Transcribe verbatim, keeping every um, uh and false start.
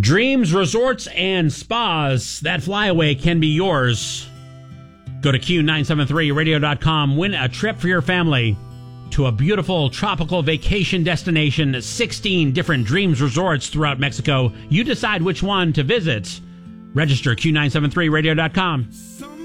Dreams, resorts, and spas. That flyaway can be yours. Go to Q nine seven three radio dot com. Win a trip for your family to a beautiful tropical vacation destination. sixteen different Dreams resorts throughout Mexico. You decide which one to visit. Register Q nine seven three radio dot com.